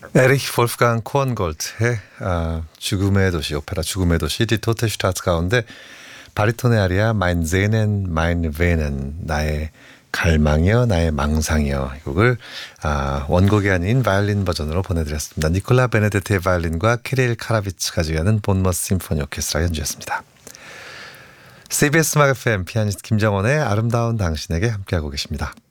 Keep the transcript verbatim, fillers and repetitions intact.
에리히 볼프강 코언골트의 아, 죽음의 도시, 오페라 죽음의 도시 디 토테 슈타트 가운데 바리톤의 아리아 Mein Sehnen, Mein Wähnen, 나의 갈망이여 나의 망상이여, 이 곡을 아, 원곡이 아닌 바이올린 버전으로 보내드렸습니다. 니콜라 베네데트의 바이올린과 키릴 카라비츠가 지휘하는 본머스 심포니 오케스트라 연주였습니다. 씨비에스 음악 에프엠 피아니스트 김정원의 아름다운 당신에게 함께하고 계십니다.